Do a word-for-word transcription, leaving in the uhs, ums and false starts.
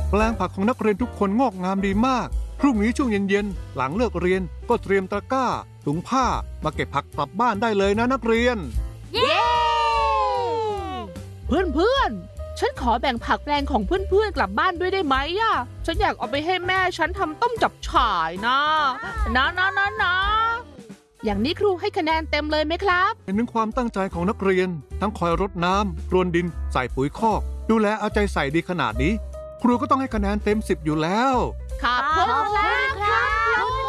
แปลงผักของนักเรียนทุกคนงอกงามดีมากพรุ่งนี้ช่วงเย็นๆหลังเลิกเรียนก็เตรียมตะกร้าถุงผ้ามาเก็บผักกลับบ้านได้เลยนะนักเรียนเย้เพื่อนๆฉันขอแบ่งผักแปลงของเพื่อนๆกลับบ้านด้วยได้ไหมอ่ะฉันอยากเอาไปให้แม่ฉันทำต้มจับฉ่ายนะนะนะนะนะอย่างนี้ครูให้คะแนนเต็มเลยไหมครับเห็นถึงความตั้งใจของนักเรียนทั้งคอยรดน้ำพรวนดินใส่ปุ๋ยคอกดูแลเอาใจใส่ดีขนาดนี้ครูก็ต้องให้คะแนนเต็มสิบอยู่แล้วขอบคุณครับ